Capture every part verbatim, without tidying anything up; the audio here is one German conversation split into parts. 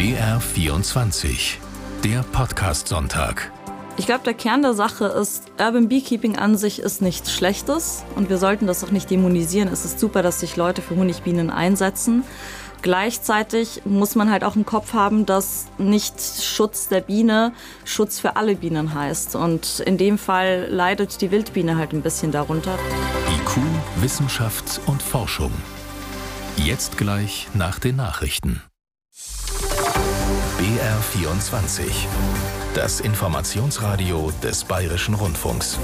B R vierundzwanzig, der Podcast-Sonntag. Ich glaube, der Kern der Sache ist, Urban Beekeeping an sich ist nichts Schlechtes und wir sollten das auch nicht dämonisieren. Es ist super, dass sich Leute für Honigbienen einsetzen. Gleichzeitig muss man halt auch im Kopf haben, dass nicht Schutz der Biene Schutz für alle Bienen heißt. Und in dem Fall leidet die Wildbiene halt ein bisschen darunter. I Q, Wissenschaft und Forschung. Jetzt gleich nach den Nachrichten. B R vierundzwanzig, das Informationsradio des Bayerischen Rundfunks.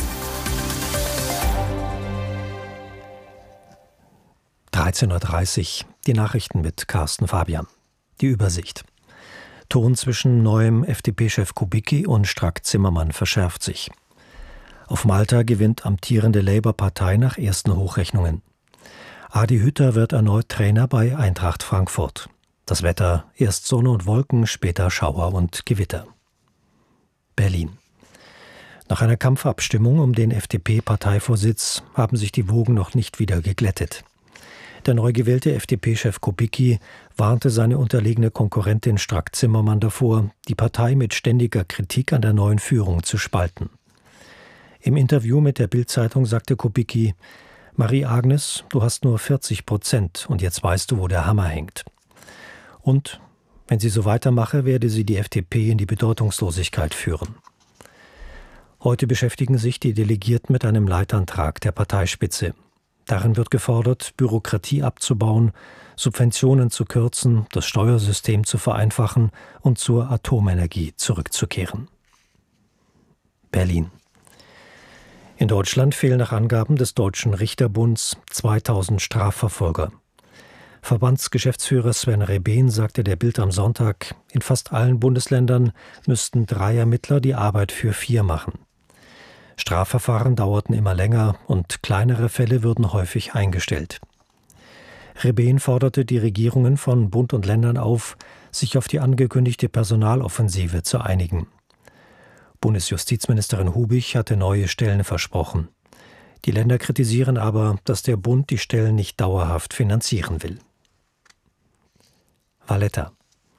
dreizehn Uhr dreißig, die Nachrichten mit Carsten Fabian. Die Übersicht. Ton zwischen neuem F D P-Chef Kubicki und Strack-Zimmermann verschärft sich. Auf Malta gewinnt amtierende Labour-Partei nach ersten Hochrechnungen. Adi Hütter wird erneut Trainer bei Eintracht Frankfurt. Das Wetter, erst Sonne und Wolken, später Schauer und Gewitter. Berlin. Nach einer Kampfabstimmung um den F D P-Parteivorsitz haben sich die Wogen noch nicht wieder geglättet. Der neu gewählte F D P-Chef Kubicki warnte seine unterlegene Konkurrentin Strack-Zimmermann davor, die Partei mit ständiger Kritik an der neuen Führung zu spalten. Im Interview mit der Bild-Zeitung sagte Kubicki: Marie-Agnes, du hast nur vierzig Prozent und jetzt weißt du, wo der Hammer hängt. Und, wenn sie so weitermache, werde sie die F D P in die Bedeutungslosigkeit führen. Heute beschäftigen sich die Delegierten mit einem Leitantrag der Parteispitze. Darin wird gefordert, Bürokratie abzubauen, Subventionen zu kürzen, das Steuersystem zu vereinfachen und zur Atomenergie zurückzukehren. Berlin. In Deutschland fehlen nach Angaben des Deutschen Richterbunds zweitausend Strafverfolger. Verbandsgeschäftsführer Sven Rebehn sagte der Bild am Sonntag, in fast allen Bundesländern müssten drei Ermittler die Arbeit für vier machen. Strafverfahren dauerten immer länger und kleinere Fälle würden häufig eingestellt. Rebehn forderte die Regierungen von Bund und Ländern auf, sich auf die angekündigte Personaloffensive zu einigen. Bundesjustizministerin Hubich hatte neue Stellen versprochen. Die Länder kritisieren aber, dass der Bund die Stellen nicht dauerhaft finanzieren will. Valletta.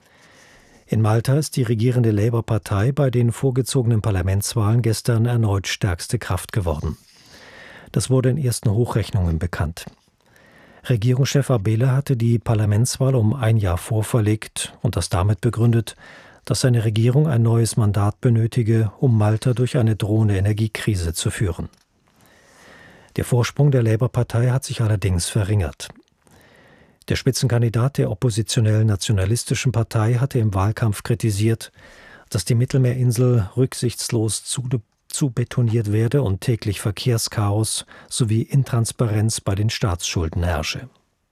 In Malta ist die regierende Labour-Partei bei den vorgezogenen Parlamentswahlen gestern erneut stärkste Kraft geworden. Das wurde in ersten Hochrechnungen bekannt. Regierungschef Abele hatte die Parlamentswahl um ein Jahr vorverlegt und das damit begründet, dass seine Regierung ein neues Mandat benötige, um Malta durch eine drohende Energiekrise zu führen. Der Vorsprung der Labour-Partei hat sich allerdings verringert. Der Spitzenkandidat der oppositionellen Nationalistischen Partei hatte im Wahlkampf kritisiert, dass die Mittelmeerinsel rücksichtslos zu, zu betoniert werde und täglich Verkehrschaos sowie Intransparenz bei den Staatsschulden herrsche.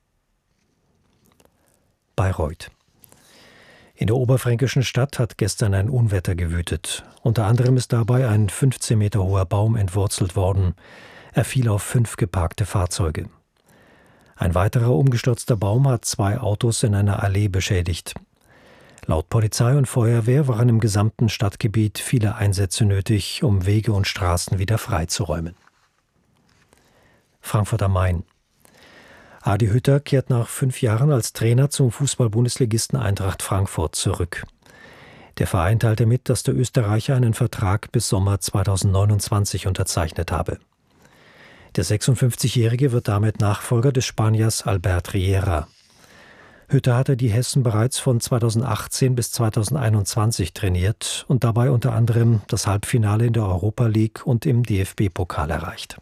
Bayreuth. In der oberfränkischen Stadt hat gestern ein Unwetter gewütet. Unter anderem ist dabei ein fünfzehn Meter hoher Baum entwurzelt worden. Er fiel auf fünf geparkte Fahrzeuge. Ein weiterer umgestürzter Baum hat zwei Autos in einer Allee beschädigt. Laut Polizei und Feuerwehr waren im gesamten Stadtgebiet viele Einsätze nötig, um Wege und Straßen wieder freizuräumen. Frankfurt am Main. Adi Hütter kehrt nach fünf Jahren als Trainer zum Fußball-Bundesligisten Eintracht Frankfurt zurück. Der Verein teilte mit, dass der Österreicher einen Vertrag bis Sommer zweitausendneunundzwanzig unterzeichnet habe. Der sechsundfünfzigjährige wird damit Nachfolger des Spaniers Albert Riera. Hütter hatte die Hessen bereits von zweitausendachtzehn bis zweitausendeinundzwanzig trainiert und dabei unter anderem das Halbfinale in der Europa League und im D F B-Pokal erreicht.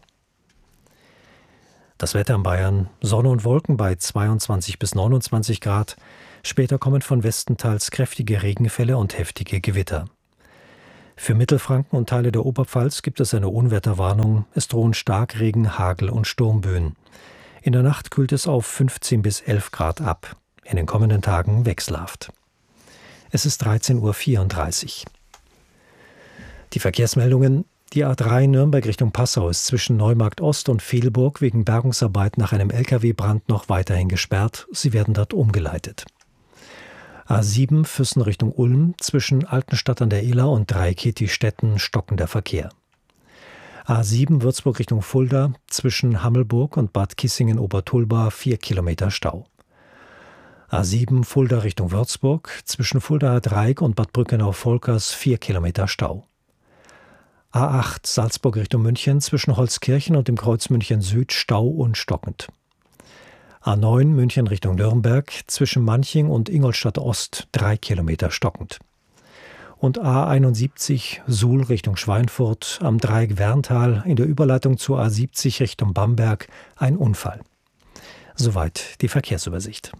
Das Wetter in Bayern: Sonne und Wolken bei zweiundzwanzig bis neunundzwanzig Grad. Später kommen von Westen teils kräftige Regenfälle und heftige Gewitter. Für Mittelfranken und Teile der Oberpfalz gibt es eine Unwetterwarnung. Es drohen Starkregen, Hagel und Sturmböen. In der Nacht kühlt es auf fünfzehn bis elf Grad ab. In den kommenden Tagen wechselhaft. Es ist dreizehn Uhr vierunddreißig. Die Verkehrsmeldungen: Die A drei Nürnberg Richtung Passau ist zwischen Neumarkt Ost und Velburg wegen Bergungsarbeit nach einem L K W-Brand noch weiterhin gesperrt. Sie werden dort umgeleitet. A sieben Füssen Richtung Ulm, zwischen Altenstadt an der Iller und Dreiketi-Stetten stockender Verkehr. A sieben Würzburg Richtung Fulda, zwischen Hammelburg und Bad Kissingen-Obertulba vier Kilometer Stau. A sieben Fulda Richtung Würzburg, zwischen Fuldaer Dreieck und Bad Brückenau-Volkers vier Kilometer Stau. A acht Salzburg Richtung München, zwischen Holzkirchen und dem Kreuz München Süd Stau und stockend. A neun München Richtung Nürnberg, zwischen Manching und Ingolstadt Ost drei Kilometer stockend. Und A einundsiebzig Suhl Richtung Schweinfurt, am Dreieck Werntal in der Überleitung zur A siebzig Richtung Bamberg ein Unfall. Soweit die Verkehrsübersicht.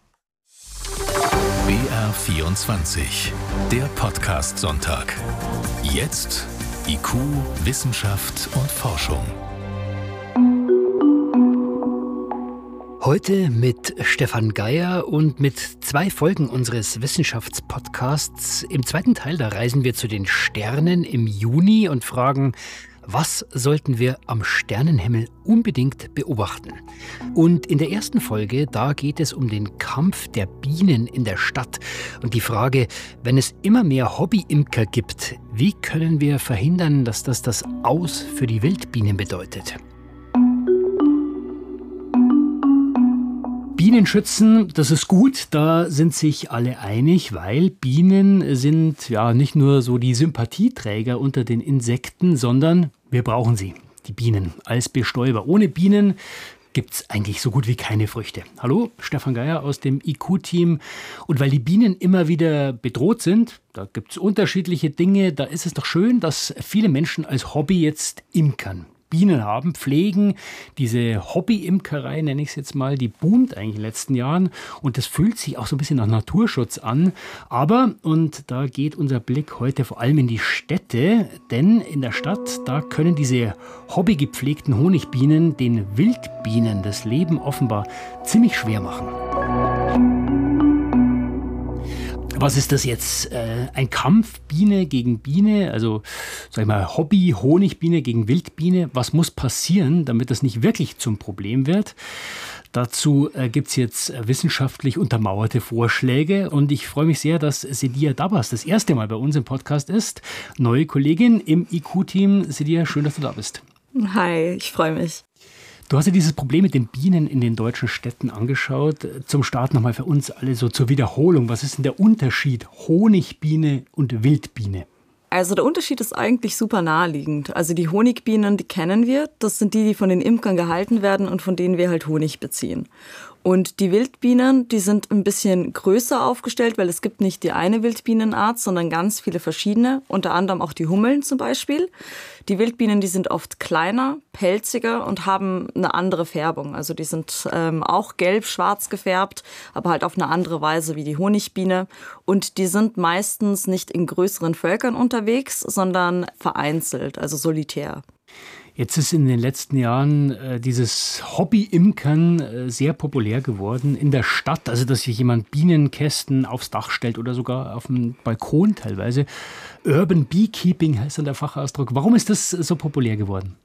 B R vierundzwanzig, der Podcast-Sonntag. Jetzt I Q, Wissenschaft und Forschung. Heute mit Stefan Geier und mit zwei Folgen unseres Wissenschaftspodcasts. Im zweiten Teil, da reisen wir zu den Sternen im Juni und fragen, was sollten wir am Sternenhimmel unbedingt beobachten? Und in der ersten Folge, da geht es um den Kampf der Bienen in der Stadt und die Frage, wenn es immer mehr Hobbyimker gibt, wie können wir verhindern, dass das das Aus für die Wildbienen bedeutet? Bienen schützen, das ist gut, da sind sich alle einig, weil Bienen sind ja nicht nur so die Sympathieträger unter den Insekten, sondern wir brauchen sie, die Bienen, als Bestäuber. Ohne Bienen gibt es eigentlich so gut wie keine Früchte. Hallo, Stefan Geier aus dem I Q-Team. Und weil die Bienen immer wieder bedroht sind, da gibt es unterschiedliche Dinge, da ist es doch schön, dass viele Menschen als Hobby jetzt imkern. Bienen haben, pflegen. Diese Hobby-Imkerei, nenne ich es jetzt mal, die boomt eigentlich in den letzten Jahren und das fühlt sich auch so ein bisschen nach Naturschutz an. Aber, und da geht unser Blick heute vor allem in die Städte, denn in der Stadt, da können diese hobbygepflegten Honigbienen den Wildbienen das Leben offenbar ziemlich schwer machen. Was ist das jetzt? Äh, ein Kampf Biene gegen Biene, also sag ich mal Hobby-Honigbiene gegen Wildbiene. Was muss passieren, damit das nicht wirklich zum Problem wird? Dazu äh, gibt es jetzt wissenschaftlich untermauerte Vorschläge und ich freue mich sehr, dass Sedia Dabbas das erste Mal bei uns im Podcast ist. Neue Kollegin im I Q-Team. Sedia, schön, dass du da bist. Hi, ich freue mich. Du hast dir dieses Problem mit den Bienen in den deutschen Städten angeschaut. Zum Start nochmal für uns alle so zur Wiederholung. Was ist denn der Unterschied Honigbiene und Wildbiene? Also der Unterschied ist eigentlich super naheliegend. Also die Honigbienen, die kennen wir. Das sind die, die von den Imkern gehalten werden und von denen wir halt Honig beziehen. Und die Wildbienen, die sind ein bisschen größer aufgestellt, weil es gibt nicht die eine Wildbienenart, sondern ganz viele verschiedene, unter anderem auch die Hummeln zum Beispiel. Die Wildbienen, die sind oft kleiner, pelziger und haben eine andere Färbung. Also die sind ähm, auch gelb-schwarz gefärbt, aber halt auf eine andere Weise wie die Honigbiene. Und die sind meistens nicht in größeren Völkern unterwegs, sondern vereinzelt, also solitär. Jetzt ist in den letzten Jahren äh, dieses Hobby-Imkern äh, sehr populär geworden in der Stadt. Also, dass sich jemand Bienenkästen aufs Dach stellt oder sogar auf dem Balkon teilweise. Urban Beekeeping heißt dann der Fachausdruck. Warum ist das so populär geworden?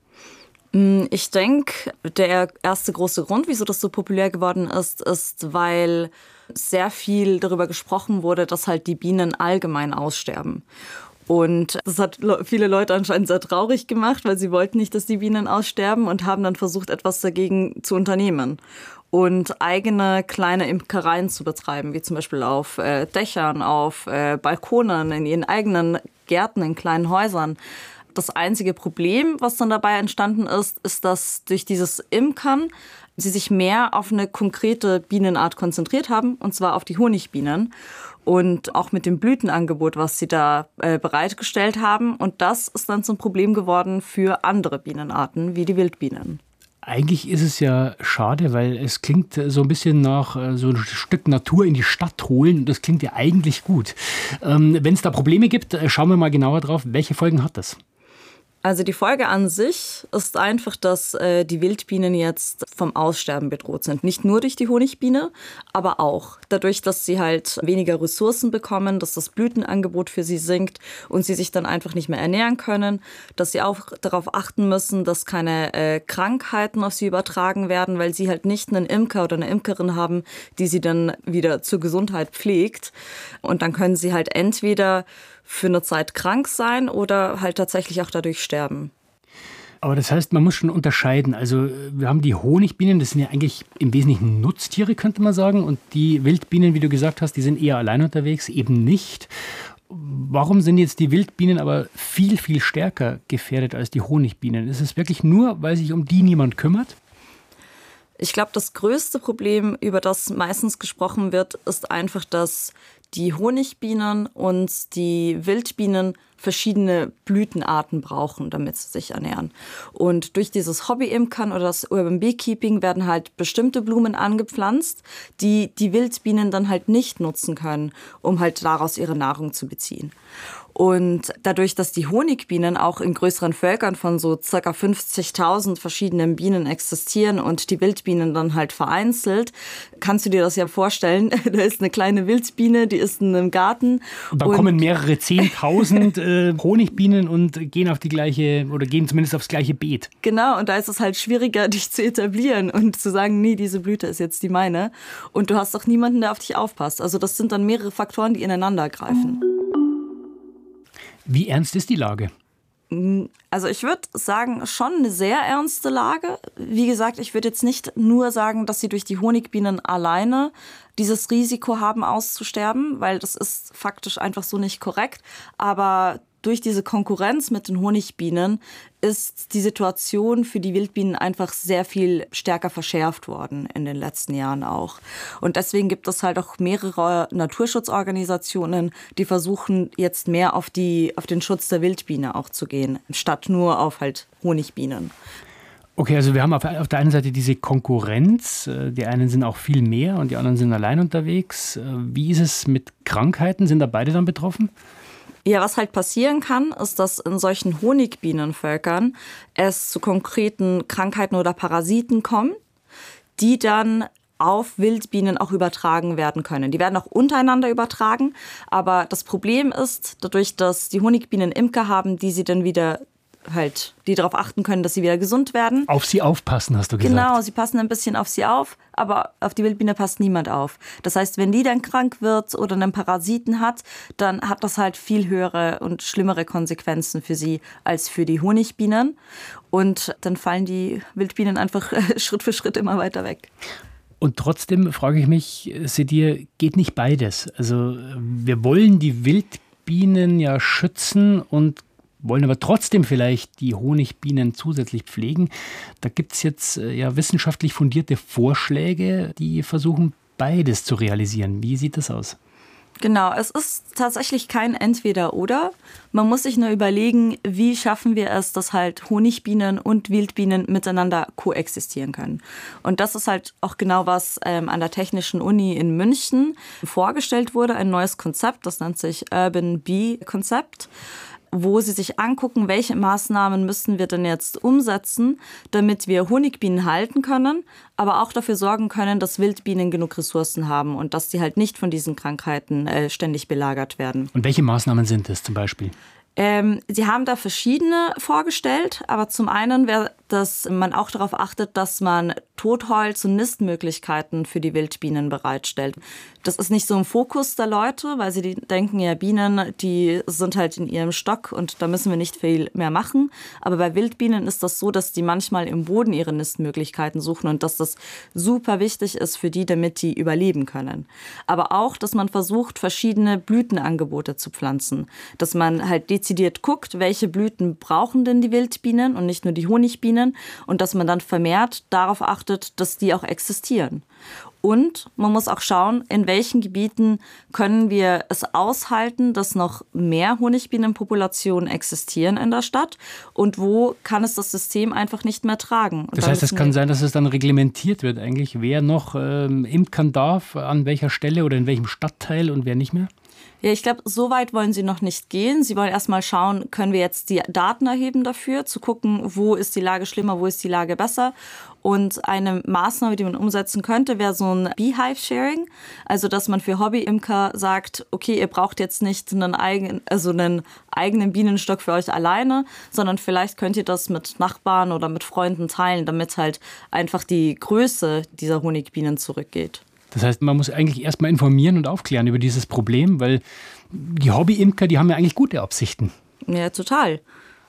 Ich denke, der erste große Grund, wieso das so populär geworden ist, ist, weil sehr viel darüber gesprochen wurde, dass halt die Bienen allgemein aussterben. Und das hat viele Leute anscheinend sehr traurig gemacht, weil sie wollten nicht, dass die Bienen aussterben und haben dann versucht, etwas dagegen zu unternehmen und eigene kleine Imkereien zu betreiben, wie zum Beispiel auf äh, Dächern, auf äh, Balkonen, in ihren eigenen Gärten, in kleinen Häusern. Das einzige Problem, was dann dabei entstanden ist, ist, dass durch dieses Imkern sie sich mehr auf eine konkrete Bienenart konzentriert haben, und zwar auf die Honigbienen. Und auch mit dem Blütenangebot, was sie da äh, bereitgestellt haben. Und das ist dann zum Problem geworden für andere Bienenarten, wie die Wildbienen. Eigentlich ist es ja schade, weil es klingt so ein bisschen nach so ein Stück Natur in die Stadt holen. Das klingt ja eigentlich gut. Ähm, wenn es da Probleme gibt, schauen wir mal genauer drauf. Welche Folgen hat das? Also die Folge an sich ist einfach, dass äh, die Wildbienen jetzt vom Aussterben bedroht sind. Nicht nur durch die Honigbiene, aber auch dadurch, dass sie halt weniger Ressourcen bekommen, dass das Blütenangebot für sie sinkt und sie sich dann einfach nicht mehr ernähren können, dass sie auch darauf achten müssen, dass keine äh, Krankheiten auf sie übertragen werden, weil sie halt nicht einen Imker oder eine Imkerin haben, die sie dann wieder zur Gesundheit pflegt. Und dann können sie halt entweder für eine Zeit krank sein oder halt tatsächlich auch dadurch sterben. Aber das heißt, man muss schon unterscheiden. Also wir haben die Honigbienen, das sind ja eigentlich im Wesentlichen Nutztiere, könnte man sagen. Und die Wildbienen, wie du gesagt hast, die sind eher allein unterwegs, eben nicht. Warum sind jetzt die Wildbienen aber viel, viel stärker gefährdet als die Honigbienen? Ist es wirklich nur, weil sich um die niemand kümmert? Ich glaube, das größte Problem, über das meistens gesprochen wird, ist einfach, dass die Honigbienen und die Wildbienen verschiedene Blütenarten brauchen, damit sie sich ernähren. Und durch dieses Hobby-Imkern oder das Urban Beekeeping werden halt bestimmte Blumen angepflanzt, die die Wildbienen dann halt nicht nutzen können, um halt daraus ihre Nahrung zu beziehen. Und dadurch, dass die Honigbienen auch in größeren Völkern von so ca. fünfzigtausend verschiedenen Bienen existieren und die Wildbienen dann halt vereinzelt, kannst du dir das ja vorstellen, da ist eine kleine Wildbiene, die ist in einem Garten. Und dann und kommen mehrere zehntausend äh, Honigbienen und gehen auf die gleiche, oder gehen zumindest aufs gleiche Beet. Genau, und da ist es halt schwieriger, dich zu etablieren und zu sagen, nee, diese Blüte ist jetzt die meine. Und du hast auch niemanden, der auf dich aufpasst. Also das sind dann mehrere Faktoren, die ineinander greifen. Wie ernst ist die Lage? Also ich würde sagen, schon eine sehr ernste Lage. Wie gesagt, ich würde jetzt nicht nur sagen, dass sie durch die Honigbienen alleine dieses Risiko haben, auszusterben, weil das ist faktisch einfach so nicht korrekt. Aber durch diese Konkurrenz mit den Honigbienen ist die Situation für die Wildbienen einfach sehr viel stärker verschärft worden in den letzten Jahren auch. Und deswegen gibt es halt auch mehrere Naturschutzorganisationen, die versuchen jetzt mehr auf die, auf den Schutz der Wildbiene auch zu gehen, statt nur auf halt Honigbienen. Okay, also wir haben auf, auf der einen Seite diese Konkurrenz. Die einen sind auch viel mehr und die anderen sind allein unterwegs. Wie ist es mit Krankheiten? Sind da beide dann betroffen? Ja, was halt passieren kann, ist, dass in solchen Honigbienenvölkern es zu konkreten Krankheiten oder Parasiten kommt, die dann auf Wildbienen auch übertragen werden können. Die werden auch untereinander übertragen, aber das Problem ist, dadurch, dass die Honigbienen Imker haben, die sie dann wieder halt, die darauf achten können, dass sie wieder gesund werden. Auf sie aufpassen, hast du gesagt. Genau, sie passen ein bisschen auf sie auf, aber auf die Wildbiene passt niemand auf. Das heißt, wenn die dann krank wird oder einen Parasiten hat, dann hat das halt viel höhere und schlimmere Konsequenzen für sie als für die Honigbienen. Und dann fallen die Wildbienen einfach Schritt für Schritt immer weiter weg. Und trotzdem frage ich mich, Sedir, geht nicht beides? Also wir wollen die Wildbienen ja schützen und wollen aber trotzdem vielleicht die Honigbienen zusätzlich pflegen. Da gibt es jetzt ja wissenschaftlich fundierte Vorschläge, die versuchen, beides zu realisieren. Wie sieht das aus? Genau, es ist tatsächlich kein Entweder-Oder. Man muss sich nur überlegen, wie schaffen wir es, dass halt Honigbienen und Wildbienen miteinander koexistieren können. Und das ist halt auch genau, was ähm, an der Technischen Uni in München vorgestellt wurde, ein neues Konzept, das nennt sich Urban Bee-Konzept, wo sie sich angucken, welche Maßnahmen müssen wir denn jetzt umsetzen, damit wir Honigbienen halten können, aber auch dafür sorgen können, dass Wildbienen genug Ressourcen haben und dass sie halt nicht von diesen Krankheiten äh, ständig belagert werden. Und welche Maßnahmen sind es zum Beispiel? Ähm, sie haben da verschiedene vorgestellt, aber zum einen wäre, dass man auch darauf achtet, dass man Totholz und Nistmöglichkeiten für die Wildbienen bereitstellt. Das ist nicht so im Fokus der Leute, weil sie denken, ja, Bienen, die sind halt in ihrem Stock und da müssen wir nicht viel mehr machen. Aber bei Wildbienen ist das so, dass die manchmal im Boden ihre Nistmöglichkeiten suchen und dass das super wichtig ist für die, damit die überleben können. Aber auch, dass man versucht, verschiedene Blütenangebote zu pflanzen. Dass man halt dezidiert guckt, welche Blüten brauchen denn die Wildbienen und nicht nur die Honigbienen und dass man dann vermehrt darauf achtet, dass die auch existieren. Und man muss auch schauen, in welchen Gebieten können wir es aushalten, dass noch mehr Honigbienenpopulationen existieren in der Stadt und wo kann es das System einfach nicht mehr tragen. Und das heißt, es kann sein, dass es dann reglementiert wird eigentlich, wer noch ähm, imkern darf, an welcher Stelle oder in welchem Stadtteil und wer nicht mehr? Ja, ich glaube, so weit wollen sie noch nicht gehen. Sie wollen erst mal schauen, können wir jetzt die Daten erheben dafür, zu gucken, wo ist die Lage schlimmer, wo ist die Lage besser. Und eine Maßnahme, die man umsetzen könnte, wäre so ein Beehive-Sharing. Also, dass man für Hobby-Imker sagt, okay, ihr braucht jetzt nicht einen eigenen, also einen eigenen Bienenstock für euch alleine, sondern vielleicht könnt ihr das mit Nachbarn oder mit Freunden teilen, damit halt einfach die Größe dieser Honigbienen zurückgeht. Das heißt, man muss eigentlich erstmal informieren und aufklären über dieses Problem, weil die Hobby-Imker, die haben ja eigentlich gute Absichten. Ja, total.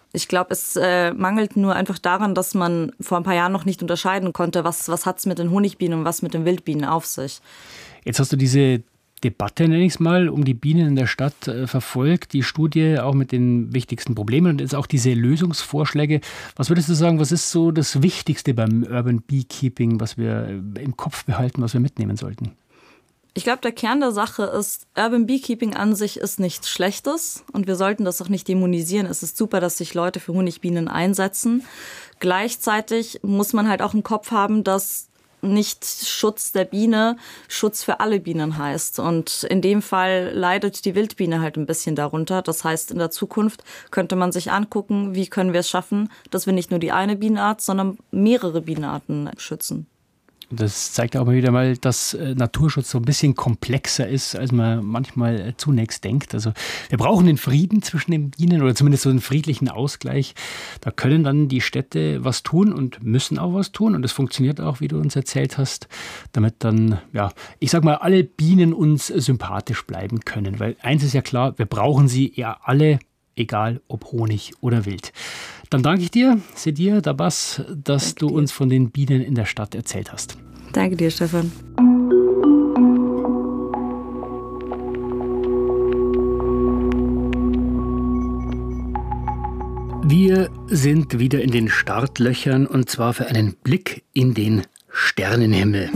Ich glaube, es äh, mangelt nur einfach daran, dass man vor ein paar Jahren noch nicht unterscheiden konnte, was, was hat es mit den Honigbienen und was mit den Wildbienen auf sich. Jetzt hast du diese Debatte, nenne ich es mal, um die Bienen in der Stadt äh, verfolgt, die Studie auch mit den wichtigsten Problemen und jetzt auch diese Lösungsvorschläge. Was würdest du sagen, was ist so das Wichtigste beim Urban Beekeeping, was wir im Kopf behalten, was wir mitnehmen sollten? Ich glaube, der Kern der Sache ist, Urban Beekeeping an sich ist nichts Schlechtes und wir sollten das auch nicht dämonisieren. Es ist super, dass sich Leute für Honigbienen einsetzen. Gleichzeitig muss man halt auch im Kopf haben, dass nicht Schutz der Biene Schutz für alle Bienen heißt. Und in dem Fall leidet die Wildbiene halt ein bisschen darunter. Das heißt, in der Zukunft könnte man sich angucken, wie können wir es schaffen, dass wir nicht nur die eine Bienenart, sondern mehrere Bienenarten schützen. Das zeigt auch mal wieder mal, dass Naturschutz so ein bisschen komplexer ist, als man manchmal zunächst denkt. Also wir brauchen den Frieden zwischen den Bienen oder zumindest so einen friedlichen Ausgleich. Da können dann die Städte was tun und müssen auch was tun. Und das funktioniert auch, wie du uns erzählt hast, damit dann, ja, ich sag mal, alle Bienen uns sympathisch bleiben können. Weil eins ist ja klar, wir brauchen sie ja alle, egal ob Honig oder Wild. Dann danke ich dir, Sedir Dabas, dass danke du uns von den Bienen in der Stadt erzählt hast. Danke dir, Stefan. Wir sind wieder in den Startlöchern und zwar für einen Blick in den Sternenhimmel.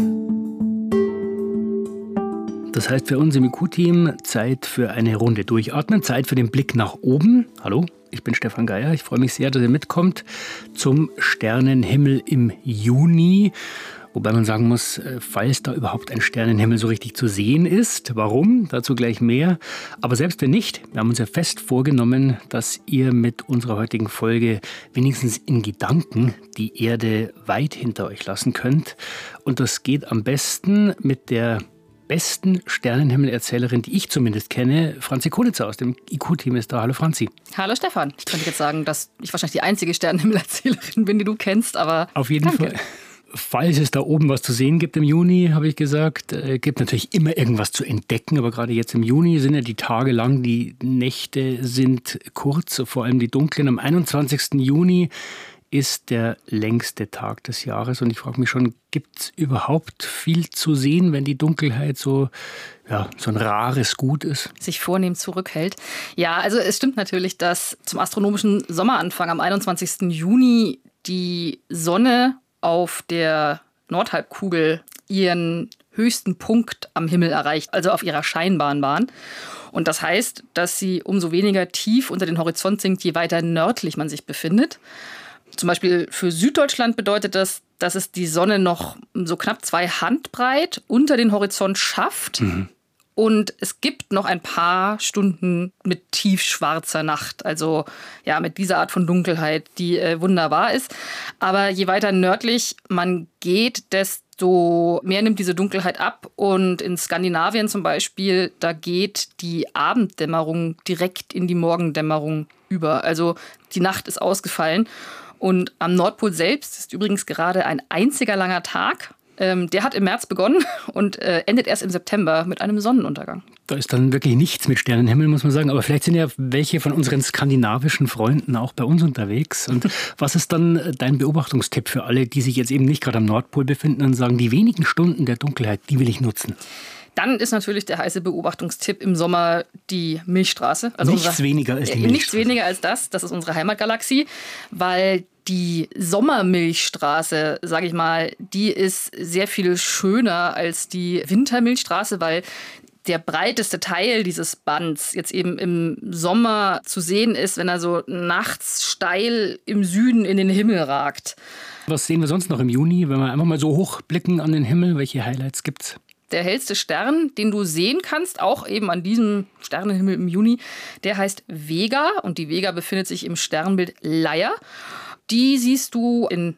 Das heißt für uns im I Q-Team Zeit für eine Runde durchatmen, Zeit für den Blick nach oben. Hallo, ich bin Stefan Geier. Ich freue mich sehr, dass ihr mitkommt zum Sternenhimmel im Juni. Wobei man sagen muss, falls da überhaupt ein Sternenhimmel so richtig zu sehen ist. Warum? Dazu gleich mehr. Aber selbst wenn nicht, wir haben uns ja fest vorgenommen, dass ihr mit unserer heutigen Folge wenigstens in Gedanken die Erde weit hinter euch lassen könnt. Und das geht am besten mit der besten Sternenhimmelerzählerin, die ich zumindest kenne. Franzi Konitzer aus dem I Q-Team ist da. Hallo Franzi. Hallo Stefan. Ich könnte jetzt sagen, dass ich wahrscheinlich die einzige Sternenhimmelerzählerin bin, die du kennst, aber auf jeden danke. Fall. Falls es da oben was zu sehen gibt im Juni, habe ich gesagt, äh, gibt natürlich immer irgendwas zu entdecken, aber gerade jetzt im Juni sind ja die Tage lang, die Nächte sind kurz, vor allem die dunklen. Am einundzwanzigsten Juni ist der längste Tag des Jahres und ich frage mich schon, gibt es überhaupt viel zu sehen, wenn die Dunkelheit so, ja, so ein rares Gut ist? Sich vornehm zurückhält. Ja, also es stimmt natürlich, dass zum astronomischen Sommeranfang am einundzwanzigsten Juni die Sonne auf der Nordhalbkugel ihren höchsten Punkt am Himmel erreicht, also auf ihrer Scheinbahnbahn. Und das heißt, dass sie umso weniger tief unter den Horizont sinkt, je weiter nördlich man sich befindet. Zum Beispiel für Süddeutschland bedeutet das, dass es die Sonne noch so knapp zwei Handbreit unter den Horizont schafft. Mhm. Und es gibt noch ein paar Stunden mit tiefschwarzer Nacht, also ja, mit dieser Art von Dunkelheit, die äh, wunderbar ist. Aber je weiter nördlich man geht, desto mehr nimmt diese Dunkelheit ab. Und in Skandinavien zum Beispiel, da geht die Abenddämmerung direkt in die Morgendämmerung über. Also die Nacht ist ausgefallen. Und am Nordpol selbst ist übrigens gerade ein einziger langer Tag. Ähm, der hat im März begonnen und äh, endet erst im September mit einem Sonnenuntergang. Da ist dann wirklich nichts mit Sternenhimmel, muss man sagen. Aber vielleicht sind ja welche von unseren skandinavischen Freunden auch bei uns unterwegs. Und was ist dann dein Beobachtungstipp für alle, die sich jetzt eben nicht gerade am Nordpol befinden und sagen, die wenigen Stunden der Dunkelheit, die will ich nutzen? Dann ist natürlich der heiße Beobachtungstipp im Sommer die Milchstraße. Also nichts unsere, weniger als die Milchstraße. Milchstraße. Nichts weniger als das. Das ist unsere Heimatgalaxie, weil die Sommermilchstraße, sage ich mal, die ist sehr viel schöner als die Wintermilchstraße, weil der breiteste Teil dieses Bands jetzt eben im Sommer zu sehen ist, wenn er so nachts steil im Süden in den Himmel ragt. Was sehen wir sonst noch im Juni, wenn wir einfach mal so hochblicken an den Himmel? Welche Highlights gibt's? Der hellste Stern, den du sehen kannst, auch eben an diesem Sternenhimmel im Juni, der heißt Vega und die Vega befindet sich im Sternbild Leier. Die siehst du in